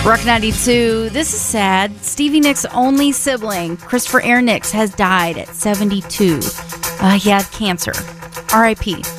Rock 92. This is sad. Stevie Nicks' only sibling, Christopher Air Nicks, has died at 72. He had cancer. R.I.P.